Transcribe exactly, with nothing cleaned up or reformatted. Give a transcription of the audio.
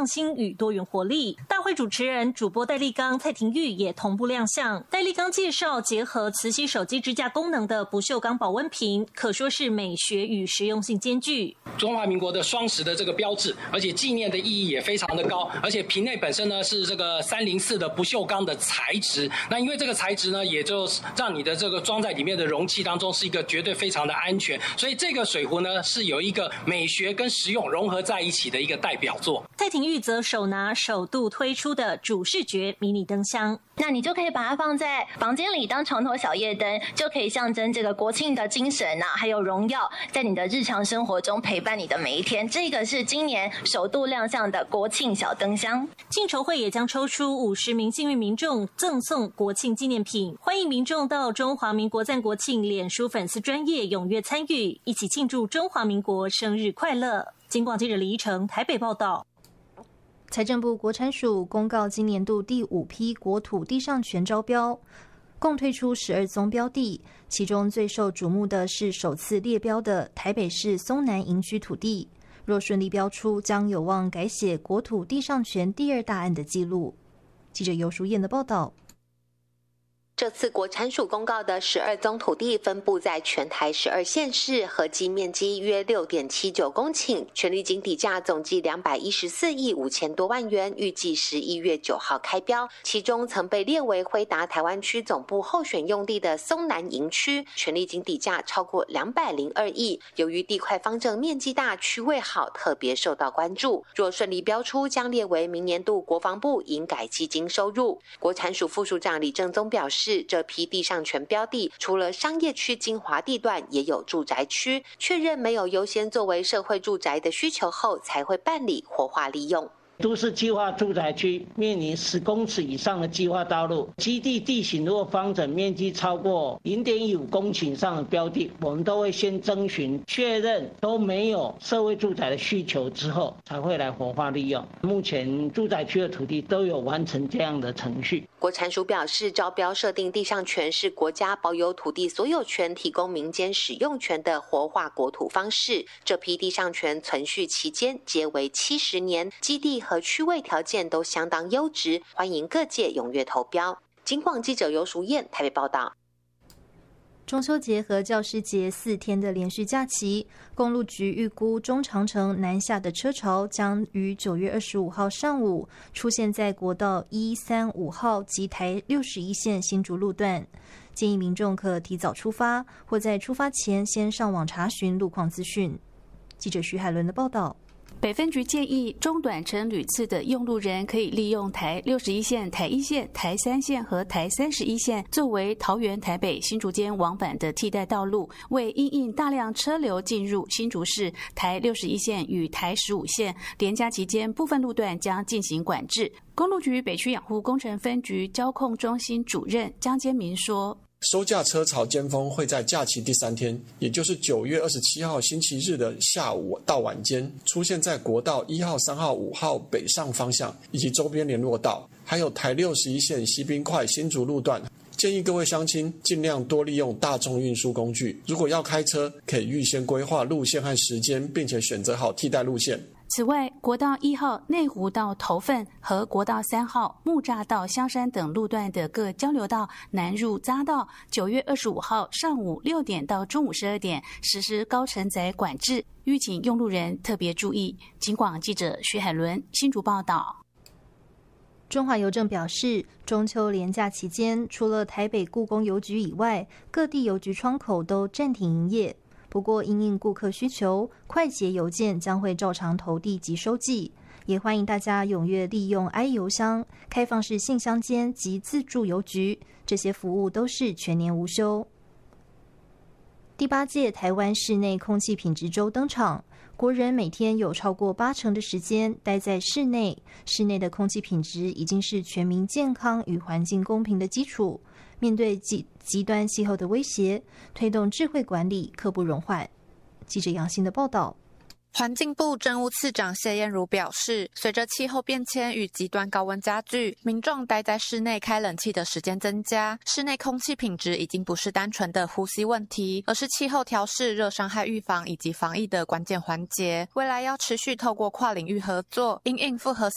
新与多元活力。大会主持人主播戴立刚、蔡廷玉也同步亮相。戴立刚介绍，结合磁吸手机支架功能的不锈钢保温瓶，可说是美学与实用性兼具。 中华民国的双十的这个标志，而且纪念的意义也非常的高，而且瓶内本身呢是这个三零四的不锈钢的材质。那因为这个材质呢，也就让你的这个装在里面的容器当中是一个绝对非常的安全，所以这个水壶呢是有一个美学跟实用融合在一起的一个代表作。 蔡廷玉则手拿首度推出的主视觉迷你灯箱， 那你就可以把它放在房间里当床头小夜灯，就可以象征这个国庆的精神啊，还有荣耀，在你的日常生活中陪伴你的每一天。这个是今年首度亮相的国庆小灯箱。 庆筹会也将抽出五十名幸运民众赠送国庆纪念品，欢迎民众到中华民国赞国庆脸书粉丝专页踊跃参与，一起庆祝中华民国生日快乐。警广记者李依成台北报道。 财政部国产署公告今年度第五批国土地上权招标，共推出十二宗标的，其中最受瞩目的是首次列标的台北市松南营区土地，若顺利标出，将有望改写国土地上权第二大案的记录。记者游淑燕的报道。 这次国产署公告的十二宗土地分布在全台十二县市，合计面积约 六点七九公顷，权利金底价总计两百一十四亿五千多万元，预计十一月九号开标。其中曾被列为辉达台湾区总部候选用地的松南营区，权利金底价超过两百零二亿。由于地块方正、面积大、区位好，特别受到关注。若顺利标出，将列为明年度国防部营改基金收入。国产署副署长李正宗表示，这批地上权标的除了商业区精华地段，也有住宅区，确认没有优先作为社会住宅的需求后，才会办理活化利用。 都市计划住宅区面临十公尺以上的计划道路，基地地形若方整，面积超过 零点一五公顷以上的标的，我们都会先征询确认都没有社会住宅的需求之后，才会来活化利用。目前住宅区的土地都有完成这样的程序。 国产署表示，招标设定地上权是国家保有土地所有权，提供民间使用权的活化国土方式。这批地上权存续期间皆为七十年，基地和区位条件都相当优质，欢迎各界踊跃投标。警广记者游淑燕台北报道。 中秋节和教师节四天的连续假期，公路局预估中长程南下的车潮将于九月二十五号上午出现在国道一三五号及台六十一线新竹路段，建议民众可提早出发，或在出发前先上网查询路况资讯。记者徐海伦的报道。 北分局建议，中短程旅次的用路人可以利用台六十一线、台一线、台三线和台三十一线作为桃园、台北、新竹间往返的替代道路，为因应大量车流进入新竹市，台六十一线与台十五线连假期间部分路段将进行管制。公路局北区养护工程分局交控中心主任江坚民说， 收假车潮尖峰会在假期第三天，也就是九月二十七号星期日的下午到晚间，出现在国道一号、三号、五号北上方向以及周边联络道，还有台六十一线西滨快新竹路段。建议各位乡亲尽量多利用大众运输工具，如果要开车，可以预先规划路线和时间，并且选择好替代路线。 此外，国道一号内湖到头份和国道三号木栅到香山等路段的各交流道南入匝道，九月二十五号上午六点到中午十二点实施高承载管制，预请用路人特别注意。警广记者徐海伦新竹报道。 中华邮政表示，中秋连假期间，除了台北故宫邮局以外，各地邮局窗口都暂停营业。不过因应顾客需求，快捷邮件将会照常投递及收寄，也欢迎大家踊跃利用 i 邮箱、开放式信箱间及自助邮局，这些服务都是全年无休。第八届台湾室内空气品质周登场，国人每天有超过八成的时间待在室内，室内的空气品质已经是全民健康与环境公平的基础。面对极极端气候的威胁，推动智慧管理刻不容缓。记者杨欣的报道。 环境部政务次长谢燕如表示，随着气候变迁与极端高温加剧，民众待在室内开冷气的时间增加，室内空气品质已经不是单纯的呼吸问题，而是气候调适、热伤害预防以及防疫的关键环节。未来要持续透过跨领域合作，因应复合